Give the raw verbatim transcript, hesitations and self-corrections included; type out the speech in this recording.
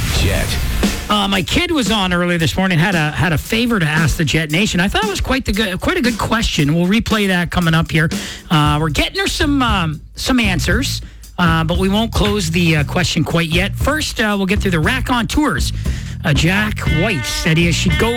Jet. Uh, my kid was on earlier this morning. Had a had a favor to ask the Jet Nation. I thought it was quite the good, quite a good question. We'll replay that coming up here. Uh, we're getting her some um, some answers, uh, but we won't close the uh, question quite yet. First, uh, we'll get through the Rack On Tours. Uh, Jack White said he should go